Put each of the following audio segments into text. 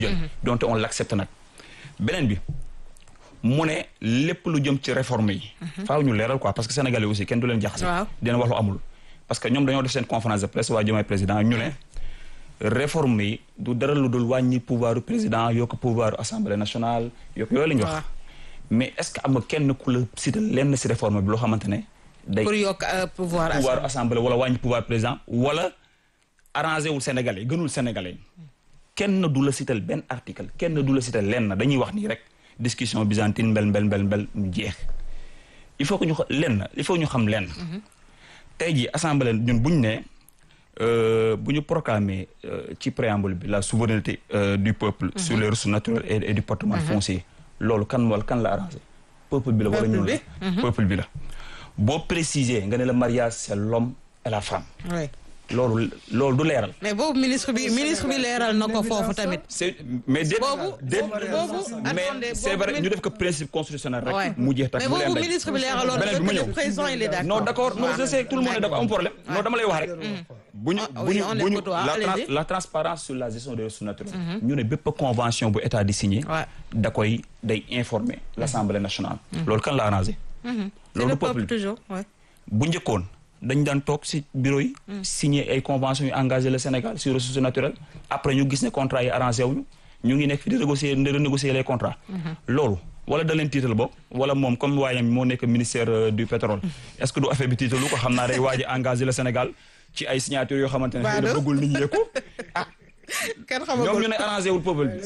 jël donte on l'accepte nag beneen bi mu ne lépp lu jëm ci réforme yi faaw ñu leeral quoi parce que sénégalais aussi kenn du leen jaxase dina wax lu amul parce que ñoom dañoo def seen conférence de presse waa Diomaye président ñu ne réforme yi du dara lu dul wàññi pouvoir du président yokk pouvoir assemblée nationale yokk yooyu la ñu wax mais est-ce que am na kenn ku la cité lenn si réforme bi loo xamante ne day pour yokk pouvoir assemblée wala wàññi pouvoir président wala arrangé wul sénégalais gënul sénégalais kenn du la cital benn article kenn du la cital lenn dañuy wax nii rek discussion byzantine mbel mu jeex il faut que ñu xam lenn tey jii assemblée ñun buñ ne bu ñu proclamer ci préambule bi la souveraineté du peuple sur les ressources naturelles et du patrimoine foncier loolu kan la arrangé peuple bi la wala ñun la peuple bi la boo préciser nga ne le mariage c'est l'homme et la femme loolu du leeral. mais boobu ministre bi leeral na ko foofu tamit. mais boobu mais c'est vrai ñu def ko principe constitutionnel rek. mu jeex tax mais boobu ministre bi leeraloon na le président il est d'accord. non d'accord non je sais tout le monde est d'accord am problème. non dama lay wax rek. bu ñu la transparence sur la gestion des ressources naturelles. ñu ne bépp convention bu état di signé. day informer l'Assemblée nationale. loolu kan la arrangé. loolu peuple toujours bu njëkkoon. dañ daan toog ci bureau yi signer ay conventions yu engagé le Sénégal sur ressources naturelles après ñu gis ne contrat yi arrangé wuñu ñu ngi nekk fi di renégocier les contrats loolu wala da leen tiital bopp wala moom comme waayam moo nekk ministère du pétrole est-ce que du affaire bi tiitalu ko xam naa day waaj a engagé le Sénégal ci ay signatures yoo xamante ne xëy na bëggul nit ñi yëg ko kenn xamagul ñoom ñu ne arrangé wul peuple bi.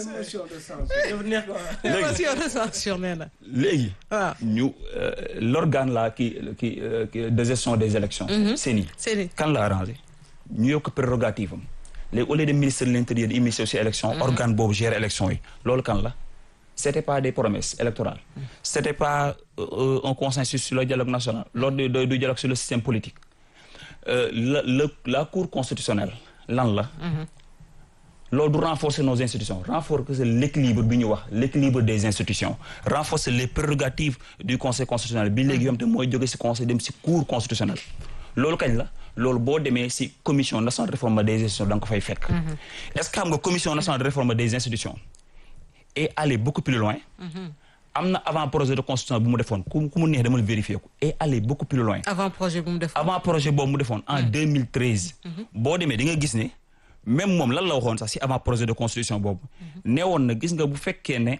émotion de censure nee na. léegi. ñu l'organe là qui de gestion des élections. CENI. kan la arrangé. ñu yokk prérogative am léegi au lieu de ministre de l'intérieur di initier aussi élection. organe boobu gérer élection yi loolu kan la. c'était pas des promesses électorales. C'était pas un consensus sur le dialogue national lors du dialogue sur le système politique. La Cour constitutionnelle lan la. loolu du renforcer nos institutions renforcer l'équilibre bi ñu wax l'équilibre des institutions renforcer les prérogatives du conseil constitutionnel bi léegi yom te mooy jóge ci conseil dem ci cour constitutionnelle loolu kañ la loolu boo demee ci commission nationale de réforme des institutions da nga ko fay fekk est-ce que xam nga commission nationale de réforme des institutions est allée beaucoup plus loin am na avant projet de constitution bu mu defoon ku mu neex dama la vérifier ko est allée beaucoup plus loin avant projet boobu mu defoon en 2013 boo demee di nga gis ne même moom lan la waxoon sax ci avant projet de constitution boobu neewoon na gis nga bu fekkee ne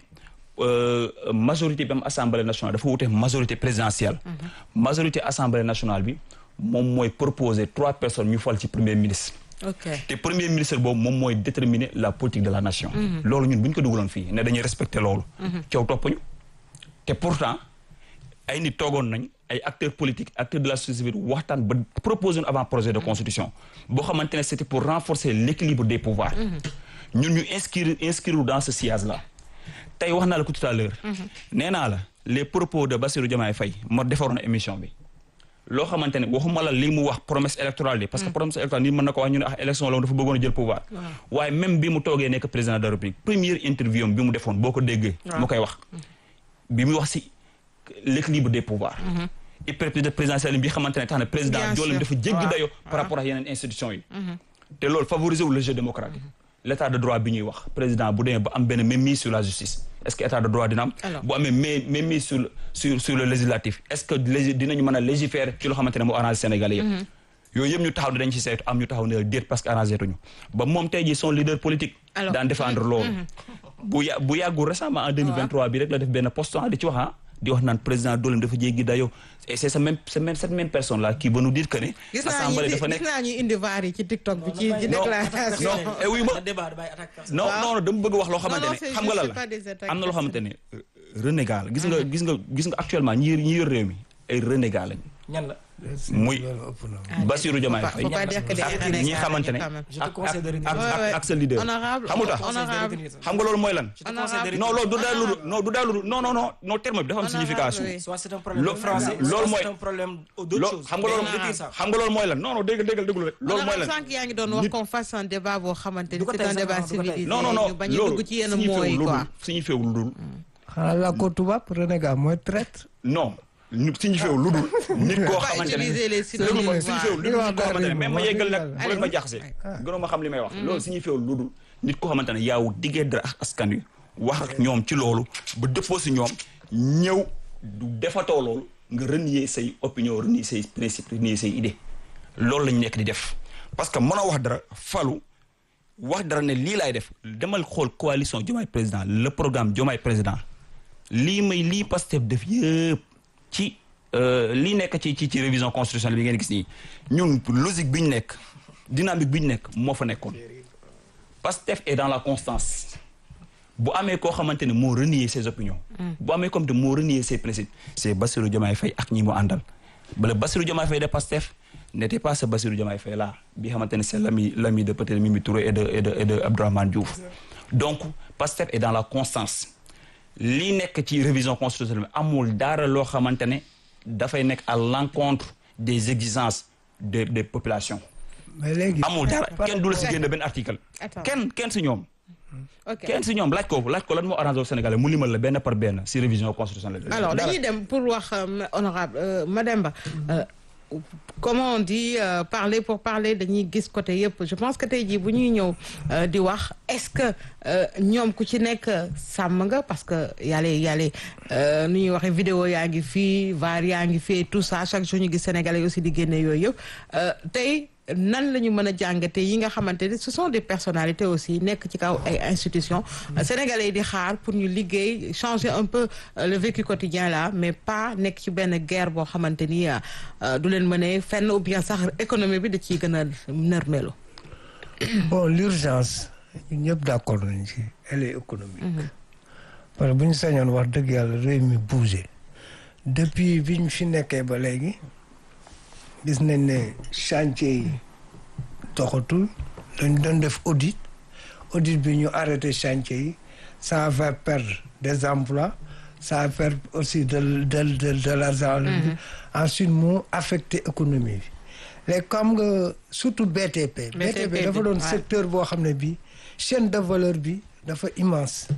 majorité bi am assemblée nationale dafa wute majorité présidentielle majorité assemblée nationale bi moom mooy proposer 3 personnes ñu fal ci premier ministre te premier ministre boobu moom mooy déterminer la politique de la nation loolu ñun bu ñu ko dugaloon fii ne dañuy respecter loolu coow toppañu te pourtant ay nit toogoon nañ ay acteurs politiques acteurs de la société civile waxtaan ba proposer avant projet de constitution boo xamante ne c'était pour renforcer l'équilibre des pouvoirs ñun ñu inscrire dans ce sillage là tey wax naa la ko tout à l'heure nee naa la les propos de Bassirou Diomaye Faye moo defaroon émission bi loo xamante ne waxuma la li mu wax promesse électorale yi parce que promesse électorale ni mën na ko wax ñu ne élection la dafa bëggoon a jël pouvoir waaye même bi mu toogee nekk président de la République première interview bi mu defoon boo ko déggee mu koy wax bi mu wax ci l'équilibre des pouvoirs hyperprésidence présidentielle bi xamante ne tax na président dooleem dafa jéggi dayo par rapport ak yeneen institutions yi te loolu favoriser wu le jeu démocratique l'état de droit bi ñuy wax président bu demee ba am benn mainmise sur la justice est-ce que état de droit dina am bu amee mainmise sur le législatif est-ce que dinañu mën a légiférer ci loo xamante ne moo arrangé Sénégalais yëpp yooyu yëpp ñu taxaw ne dañ ci saytu am ñu taxaw ne déet parce que arrangé tuñu ba moom tey jii son leader politique daan défendre loolu bu yàggul récemment en 2023 bi rek la def benn poste di ci wax di wax naan président dooleem dafa jéggi dayo et c'est cette même personne là qui va nous dire que ne assemblée dafa nekk gis naa ñuy indi vaar yi ci TikTok bi ci déclaration non oui ma non dama bëgg wax loo xamante ne xam nga lan la am na loo xamante ne renégat la gis nga actuellement ñi yor réew mi ay renégat lañ ñan la muy Bassirou Diomaye Faye ak ñi xamante ne ak sa leader xamul tax xam nga loolu mooy lan non loolu du daal lu non terme bi dafa am signification loolu mooy xam nga loolu mooy lan non déglu rek loolu mooy lan sànq yaa ngi doon wax qu'on fasse un débat boo xamante ni c'est un débat civilisé non ñu bañ a dugg ci yenn mooy quoi signifié wul dul xanaa la ko tubaab renégat mooy traître non ñu signifié wu lu dul nit koo xamante ne signifié wu lu dul nit koo xamante ne même ma yeggal nag bu leen ma jaxase gënoo ma xam li may wax loolu signifié wu lu dul nit koo xamante ne yaaw diggee dara ak askan wi wax ak ñoom ci loolu ba dëppoo si ñoom ñëw du defatoo loolu nga renier say opinion renier say principe renier say idée loolu lañu nekk di def parce que mën a wax dara falu wax dara ne lii laay def demal xool coalition Diomaye président le programme Diomaye président lii Pastef def yëpp ci lii nekk ci révision constitutionnelle bi ngeen gis nii ñun logique bi ñu nekk dynamique bi ñu nekk moo fa nekkoon Pastef est dans la constance bu amee koo xamante ne moo renier ses opinions bu amee comme te moo renier ses principes c'est Bassirou Diomaye Faye ak ñi mu àndal bala Bassirou Diomaye Faye de Pastef n'était pas ce Bassirou Diomaye Faye là bi xamante ne c'est l'ami de peut-être Mimi Touré et de Abdourahmane Diouf donc Pastef est dans la constance lii nekk ci révision constitutionnelle amul dara loo xamante ne dafay nekk à l'encontre des exigences des populations mais léegi amul dara kenn du la si génne benn article kenn si ñoom kenn si ñoom laaj ko lan moo arrangé au Sénégalais mu limal la benn par benn si révision constitutionnelle alors dañuy dem pour wax honorable Mademba comment on dit parler pour parler dañuy gis côté yëpp je pense que tey jii bu ñuy ñëw di wax est-ce que ñoom ku ci nekk sàmm nga parce que yàlla nu ñuy waxee vidéo yaa ngi fii var yaa ngi fii tout ça chaque jour ñu gis Sénégalais aussi di génne yooyu yëpp tey nan la ñu mën a jàngate yi nga xamante ne ce sont des personnalités aussi nekk ci kaw ay institutions sénégalais yi di xaar pour ñu liggéey changer un peu le vécu quotidien là mais pas nekk ci benn guerre boo xamante ni du leen mënee fenn ou bien sax économie bi da ciy gën a nërmeelu. bon l'urgence ñun ñëpp d'accord nañ ci elle est économique. parce que bu ñu sañoon wax dëgg yàlla réew mi bougé depuis bi ñu fi nekkee ba léegi. gis nañ ne chantier yi doxatul dañ doon def audit bi ñu arrêté chantier yi ça va perdre des emplois ça va perdre aussi de l'argent ensuite mu affecté économie bi léegi comme nga surtout BTP dafa doon secteur boo xam ne bi chaîne de valeur bi dafa immense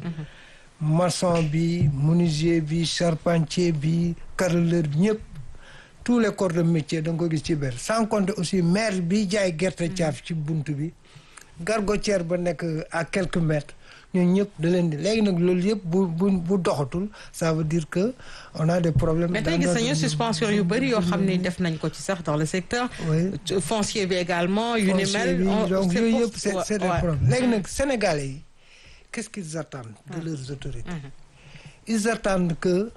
maçon bi menuisier bi charpentier bi carreleur bi ñëpp tous les corps de métier da nga ko gis ci biir sans compter aussi maire bi jaay gerte caaf ci buntu bi gargotière ba nekk à quelques mètres ñun ñëpp da leen di léegi nag loolu yëpp bu doxatul ça veut dire que on a des problèmes. mais tey gis nañu suspension yu bëri yoo xam ne def nañ ko ci sax dans le secteur. foncier bi également yu ni mel. donc yooyu yëpp c'est des problèmes léegi nag sénégalais yi qu'est-ce qu'ils attendent de leurs autorités. Ils attendent que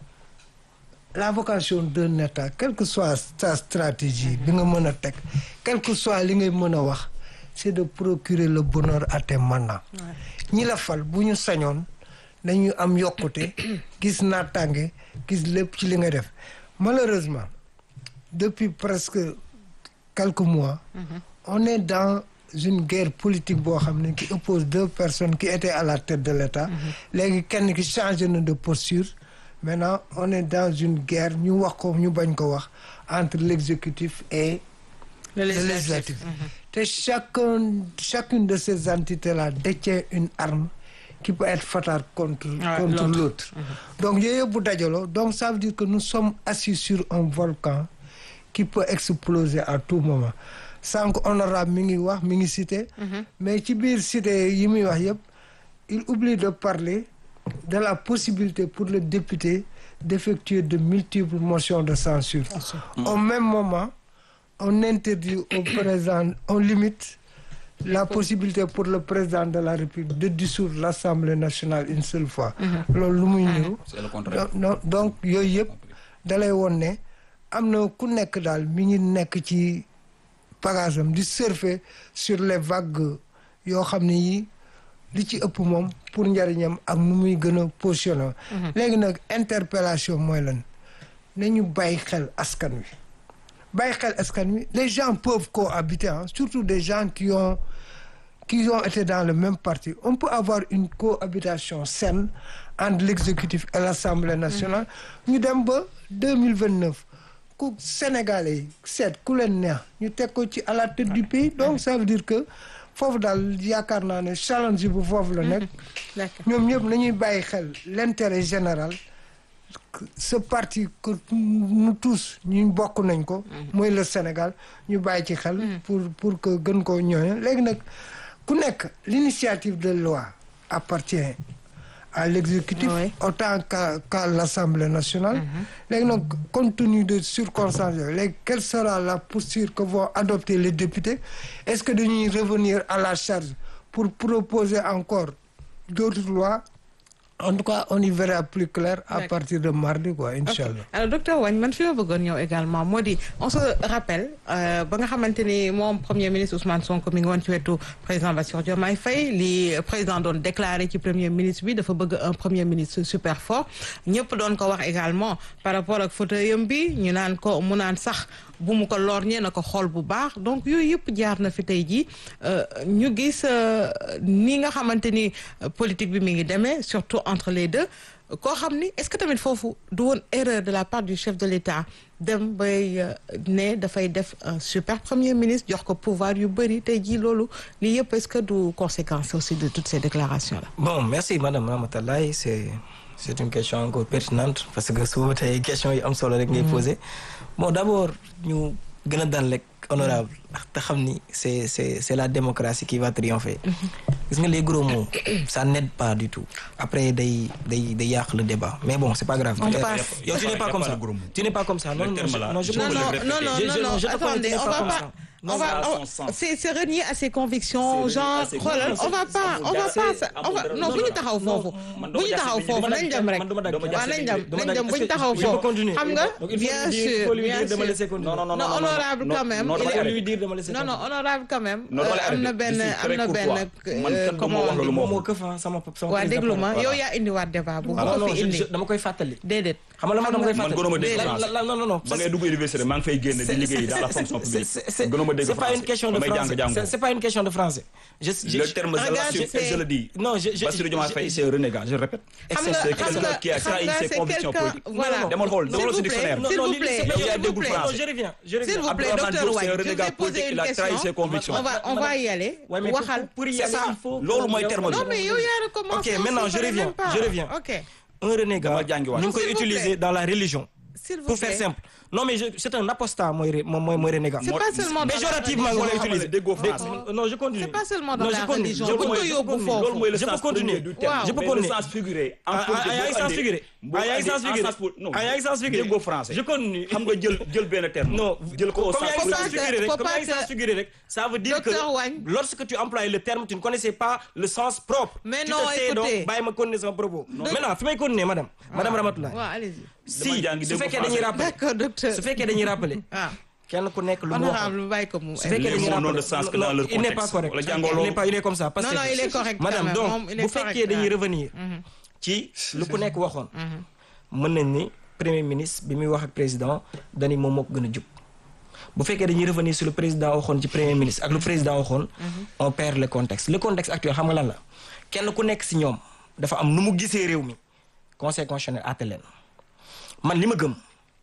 la vocation d'un État quelle que soit sa stratégie bi nga mën a teg quel que soit li ngay mën a wax c'est de procurer le bonheur à tes mandants. ñi la fal bu ñu sañoon dañu am yokkute gis naataange gis lépp ci li nga def malheureusement depuis presque quelques mois on est dans une guerre politique boo xam ne qui oppose deux personnes qui étaient à la tête de l'État léegi kenn ki changé na de posture. Maintenant, on est dans une guerre, ñu wax ko ñu bañ ko wax entre l'exécutif et le législatif. te chacune de ces entités-là détient une arme qui peut être fatale contre l'autre. Donc yooyu yëpp bu dajaloo donc ça veut dire que nous sommes assis sur un volcan qui peut exploser à tout moment. Sànq honorable mi ngi wax mi ngi cité. mais ci biir cité yi muy wax yëpp il oublie de parler de la possibilité pour le député d'effectuer de multiples motions de censure. Au même moment, on interdit au président, on limite la possibilité pour le président de la République de dissoudre l'Assemblée nationale une seule fois. loolu lu muy niru. C'est le contraire. donc yooyu yëpp dalay woon ne am na ku nekk daal mi ngi nekk ci pagasam di surfer sur les vagues yoo xam ne yi li ci ëpp moom pour njariñam ak nu muy gën a positionné. léegi nag interpellation mooy lan nañu bàyyi xel askan wi les gens peuvent cohabiter surtout des gens qui ont été dans le même parti on peut avoir une cohabitation saine entre l'exécutif et l'Assemblée nationale ñu dem ba 2029 ku Sénégalais yi seet ku leen neex ñu teg ko ci à la tête du pays donc ça veut dire que foofu daal yaakaar naa ne challenge bu foofu la nekk ñoom ñëpp nañuy bàyyi xel l'intérêt général ce parti que nous tous ñu bokk nañ ko mooy le Sénégal ñu bàyyi ci xel pour que gën koo ñooñe léegi nag ku nekk l'initiative de loi appartient à l'exécutif autant qu'à l'Assemblée nationale. Léegi nag compte tenu de circonstances yooyu léegi quelle sera la posture que vont adopter les députés? Est-ce que dañuy revenir à la charge pour proposer encore d'autres lois? En tout cas, on y verra plus clair à partir de mardi, quoi, Inch'Allah. Alors, docteur Wagne, man fi ma bëggoon ñëw également moo di on se rappelle ba nga xamante ni moom premier ministre Ousmane Sonko mi ngi woon ci wetu président Bassirou Diomaye Faye li président doon déclaré ci premier ministre bi dafa bëgg un premier ministre super fort ñëpp doon ko wax également par rapport ak fauteuilam bi ñu naan ko mu naan sax bu mu ko lorñee na ko xool bu baax donc yooyu yëpp jaar na fi tey jii ñu gis ni nga xamante ni politique bi mi ngi demee surtout entre les deux koo xam ni est-ce que tamit foofu du woon erreur de la part du chef de l'État dem bay ne dafay def un super premier ministre jox ko pouvoir yu bëri tey jii loolu lii yëpp est-ce que du conséquence aussi de toutes ces déclarations là. Bon, merci madame Ramatoulaye, c'est une question encore pertinente parce que souvent tey question yi am solo rek ngay poser. Bon, d'abord ñu gën a dal rek honorable te xam ni c'est la démocratie qui va triompher. Gis nga les gros mots ça n'aide pas du tout. Après day yàq le débat. Mais bon, c'est pas grave. Yow tu n'es pas comme ça. Tu n'es pas comme ça. Non, je attendez, on va c'est renier à ses convictions genre xoolal on va pas non bu ñu taxaw foofu nañ dem rek waaw nañ dem bu ñu taxaw foofu xam nga bien sûr non honorable quand même non honorable quand même am na benn comment waaw déglu ma yow yaa indiwaat débat bu ko fi indi dama koy fàttali déedéet xam nga dama koy fàttali non ba ngay dugg université maa ngi fay génn di liggéey dans la fonction publique. C'est pas une question de français. C'est pas une question de français. Le terme je le dis. Non, Bassirou Diomaye Faye c'est un renégat, je répète. C'est quelqu'un qui a trahi ses convictions politiques. Voilà. Demal xool ci dictionnaire. S'il vous plaît. Non, je reviens. S'il vous plaît, docteur Wagne, je vais poser une question. On va y aller. Waxal. Pour y aller, il faut. Loolu mooy terme. Non, mais yow yaa recommencé. OK, maintenant je reviens. OK. Un renégat, ñu ngi koy utiliser dans la religion. Pour faire simple. Non, mais c'est un apostat, moi renégat. C'est pas seulement dans péjorativement, on l'a utilisé. Non, je continue. C'est pas seulement dans la religion. Je peux continuer. Je peux continuer. Le sens figuré. Déggoo français. Je continue. Xam nga jël benn terme. Non, jël ko au sens figuré. Ça veut dire que lorsque tu emploies le terme, tu ne connaissais pas le sens propre. Mais non, écoutez. Donc, bàyyi ma continuer son propos. Maintenant, fi may continuer, madame Ramatoulaye. Waaw, allez-y. Si su fekkee dañuy rappeler. D'accord, docteur. Su fekkee dañuy rappeler. Kenn ku nekk lu mu honorable bàyyi ko mu. Su fekkee dañuy rappeler. de sens que dans leur contexte. Il n'est pas correct. Il est comme ça. Parce que non, il est correct. Madame, donc bu fekkee dañuy revenir ci lu ku nekk waxoon. Mën nañ ni premier ministre bi muy wax ak président dañu moom moo ko gën a jub. Bu fekkee dañuy revenir sur le président waxoon ci premier ministre ak le président waxoon. On perd le contexte. Le contexte actuel xam nga lan la kenn ku nekk si ñoom dafa am nu mu gisee réew mi conseil constitutionnel àtte leen. Man li ma gëm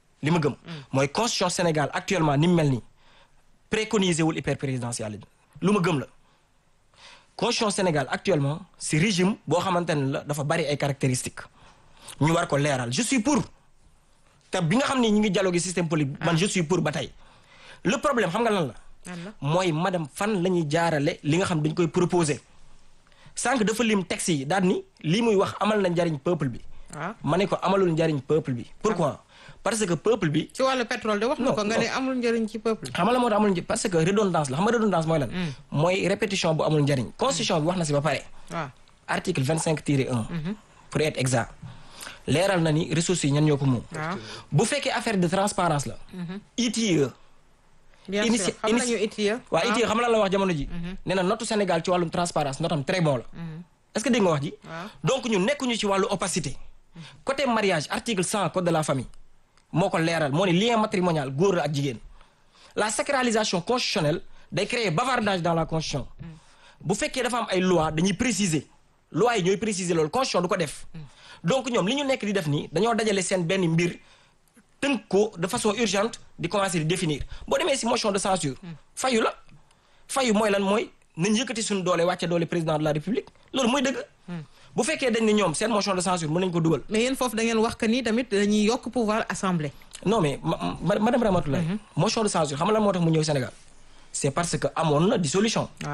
mooy constitution Sénégal actuellement ni mu mel nii préconiser wul hyperprésidentialisme lu ma gëm la constitution Sénégal actuellement si régime boo xamante ne la dafa bari ay caractéristiques ñu war ko leeral je suis pour te bi nga xam ne ñu ngi dialogue système politique man je suis pour ba tey le problème xam nga lan la mooy madame fan la ñuy jaarale li nga xam dañ koy proposer sànq dafa lim texte yi daal ni lii muy wax amal na njariñ peuple bi ma ne ko amalul njariñ peuple bi pourquoi parce que peuple bi ci wàllu pétrole de wax na ko nga ne amul njariñ ci peuple bi xam nga la moo tax amul njariñ parce que redondance la xam nga redondance mooy lan mooy répétition bu amul njariñ constitution bi wax na si ba pare article 25-1 pour être exact leeral na ni ressources yi ñan ñoo ko moom bu fekkee affaire de transparence la ITIE bien sûr xam nañu ITIE waaw ITIE xam lan la wax jamono ji nee na notu Sénégal ci wàllum transparence notam très bon la est-ce que dégg nga wax ji donc ñun nekkuñu ci wàllu opacité côté mariage article 100 code de la famille moo ko leeral moo ne lien matrimonial góor la ak jigéen la sacralisation constitutionnelle day créer bavardage dans la constitution bu fekkee dafa am ay loi dañuy préciser loi yi ñooy préciser loolu constitution du ko def donc ñoom li ñu nekk di def nii dañoo dajale seen benn mbir tënk ko de façon urgente di commencer di définir boo demee si motion de censure fayu la fayu mooy lan mooy nañ yëkkati suñu doole wàcce doole président de la république loolu mooy dëgg bu fekkee dañ ne ñoom seen motion de censure mën nañ ko dugal mais yéen foofu da ngeen wax que ni tamit dañuy yokk pouvoir assemblée non mais madame Ramatoulaye motion de censure xam nga lan moo tax mu ñëw Sénégal c'est parce que amoon na dissolution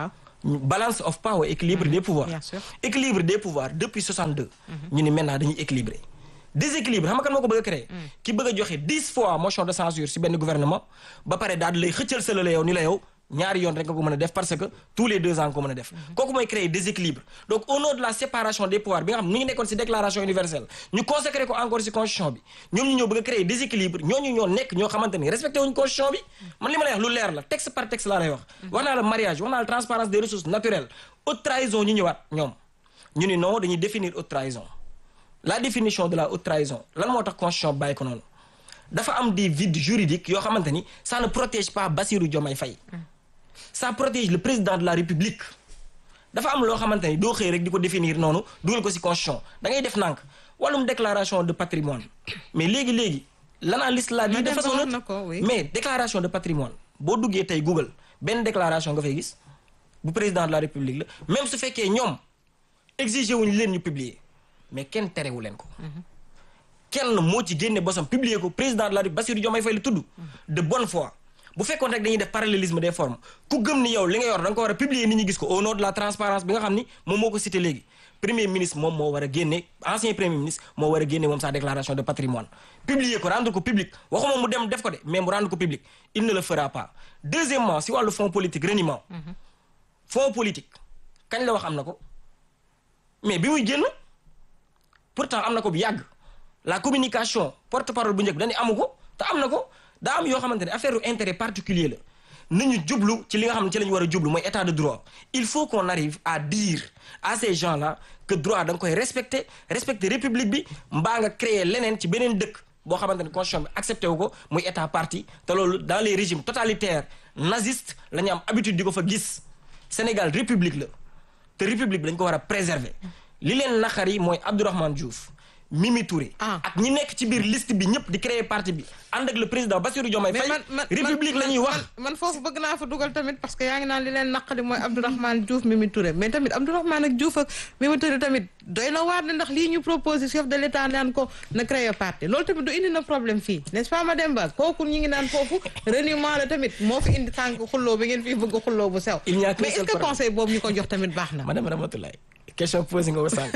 balance of power équilibre des pouvoirs. Bien sûr. Équilibre des pouvoirs depuis 62. ñu ni maintenant dañuy équilibrer. déséquilibre xam nga kan moo ko bëgg a créer. ki bëgg a joxe 10 fois motion de censure si benn gouvernement ba pare daal di lay xëccal sa la yow ni la yow ñaari yoon rek nga ko mën a def parce que tous les 2 ans nga ko mën a def. kooku mooy créer déséquilibre donc au nom de la séparation des pouvoirs bi nga xam ni ngi nekkoon si déclaration universelle ñu consacré ko encore si constitution bi ñoom ñu ñëw bëgg a créer déséquilibre ñooñu ñoo nekk ñoo xamante ni respecté wuñu constitution bi man li ma lay wax lu leer la texte par texte laa lay wax. wax naa la mariage wax naa la transparence des ressources naturelles haute trahison ñu ñëwaat ñoom ñu ni non dañuy définir haute trahison. La définition de la haute trahison lan moo tax constitution bàyyi ko noonu dafa am des vides juridiques yoo xamante ni ça ne protège pas Bassirou Diomaye Faye ça protège le président de la République dafa am loo xamante ni doo xëy rek di ko définir noonu dugal ko ci constitution da ngay def nànk wàllum déclaration de patrimoine mais léegi l'analyste l'a dit de façon neutre mais déclaration de patrimoine boo duggee tey Google benn déclaration nga fay gis bu président de la République la même su fekkee ñoom exiger wuñu leen ñu publier mais kenn terewu leen ko kenn moo ci génne bosam publier ko président de la République Bassirou Diomaye Faye la tudd de bonne foi bu fekkoon rek dañuy def parallélisme des formes ku gëm ni yow li nga yor da nga ko war a publier nit ñi gis ko au nom de la transparence bi nga xam ni moom moo ko cité léegi premier ministre moom moo war a génne ancien premier ministre moo war a génne moom sa déclaration de patrimoine publier ko rendre ko public waxuma mu dem def ko de mais mu rendre ko public il ne le fera pas deuxièmement si wàllu fonds politique reniement fonds politique kañ la wax am na ko mais bi muy génn pourtant am na ko bu yàgg la communication porte-parole bu njëkk dañu amu ko te am na ko daa am yoo xamante ne affaire intérêt particulier la nañu jublu ci li nga xam ne ci la ñu war a jublu mooy état de droit il faut qu'on arrive à dire à ces gens-là que droit da nga koy respecter république bi mbaa nga créer leneen ci beneen dëkk boo xamante ne constitution bi accepté wu ko muy état parti te loolu dans les régimes totalitaires nazistes la ñu am habitude di ko fa gis Sénégal république la te république bi dañ ko war a préserver li leen naqari mooy Abdourahmane Diouf Mimi Touré. ak ñi nekk ci biir liste bi ñëpp di créer parti bi ànd ak le président Bassirou Diomaye Faye. république la ñuy wax. man foofu bëgg naa fa dugal tamit parce que yaa ngi naan li leen naqari mooy Abdourahmane Diouf Mimi Touré mais tamit Abdourahmane ak Diouf ak Mimi Touré tamit doy na waar ne ndax lii ñu proposé chef de l'état naan ko na créer parti loolu tamit du indi na problème fii n'est-ce pas Mademba kooku ñi ngi naan foofu reniement la tamit moo fi indi tànk xulloo bi ngeen fii bëgg xulloo bu sew. mais est-ce que conseil boobu ñu ko jox tamit baax na. madame Ramatoulaye question posée nga ko sànq.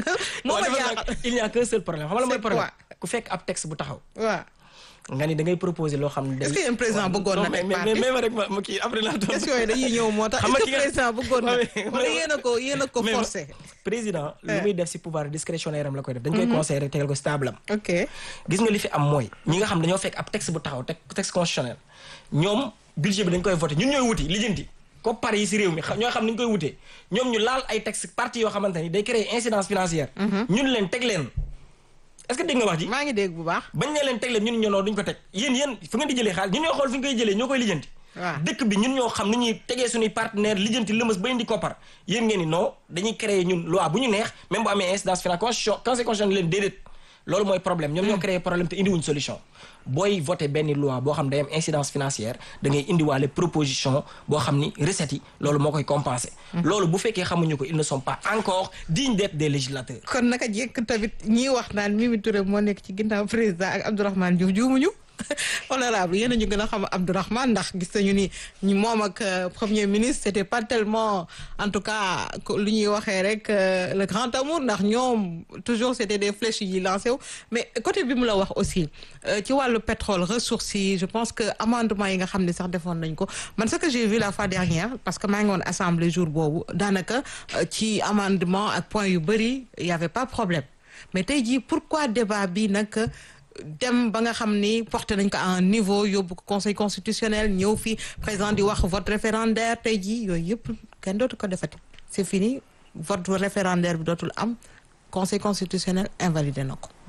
il n'y a qu'un seul problème xam nga la mooy problème ku fekk ab texte bu taxaw. waaw. nga ni da ngay proposer loo xam ne. est-ce que yéen président bëggoon na nekk parti mais rek ma kii après la. question yi dañuy ñëw moo tax. est-ce que président bëggoon na wala yéen a ko forcé. président lu muy def si pouvoir discrétionnaire am la koy def. dañ koy conseiller rek tegal ko stable am. ok gis nga li fi am mooy. ñi nga xam dañoo fekk ab texte bu taxaw texte constitutionnel ñoom budget bi dañ koy voté ñun ñooy wuti lijjanti. ko par yi si réew mi ñoo xam ni ñu koy wutee ñoom ñu laal ay texte parti yoo xamante ni day créer incidence financière ñun leen teg leen est-ce que dégg nga wax ji maa ngi dégg bu baax bañ ne leen teg leen ñun ñoo duñ ko teg yéen fu ngeen di jëlee xaalis ñun ñoo xool fi ñu koy jëlee ñoo koy lijjanti dëkk bi ñun ñoo xam ni ñuy tegee suñuy partenaire lijjanti lëmas ba indi koppar yéen ngeen ni non dañuy créer ñun loi bu ñu neex même bu amee incidence financière conseil constitutionnel leen déedéet loolu mooy problème ñoom ñoo créé problème te indiwuñ solution booy voté benn loi boo xam day am incidence financière da ngay indiwaale proposition boo xam ni recettes yi loolu moo koy compenser. loolu bu fekkee xamuñu ko ils ne sont pas encore dignes d'être des législateurs. kon naka jekk tamit ñiy wax naan Mimi Touré moo nekk ci ginnaaw président ak Abdourahmane Diouf juumuñu honorable yéen a ñu gën a xam Abdourahmane ndax gis nañu ni moom ak premier ministre c'était pas tellement en tout cas lu ñuy waxee rek le grand amour ndax ñoom toujours c'était des flèches yi lancé wu mais côté bi mu la wax aussi ci wàllu pétrole ressources yi je pense que amendement yi nga xam ne sax defoon nañ ko man ce que j'ai vu la fois dernière parce que maa ngi woon assemblée jour boobu daanaka ci amendement ak point yu bëri y avait pas problème mais tey jii pourquoi débat bi nag dem ba nga xam ni porté nañ ko à un niveau yóbbu ko conseil constitutionnel ñëw fi président di wax vote référendaire tey jii yooyu yëpp kenn dootu ko defati c'est fini vote référendaire bi dootul am conseil constitutionnel invalidé na ko.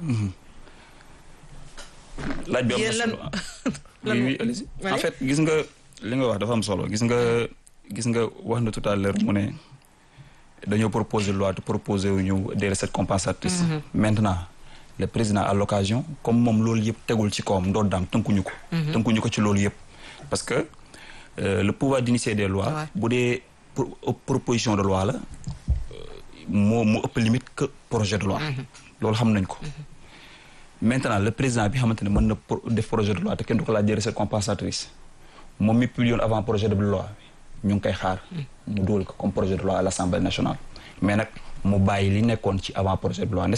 laaj bi am na solo oui allez-y en fait gis nga li nga wax dafa am solo gis nga wax na tout à l'heure mu ne dañoo proposer loi te proposer wu ñu des recettes compensatrices. maintenant. le président à l'occasion comme moom loolu yëpp tegul ci kawam ndoddaam tënkuñu ko ci loolu yëpp parce que le pouvoir d'initier des lois bu dee proposition de loi la moo ëpp limite que projet de loi loolu xam nañ ko maintenant le président bi xamante ne mën na def projet de loi te kenn du ko laaj des recettes compensatrices moom mi publié woon avant projet de loi ñu ngi koy xaar mu dugal ko comme projet de loi à l'Assemblée nationale mais nag mu bàyyi li nekkoon ci avant projet de loi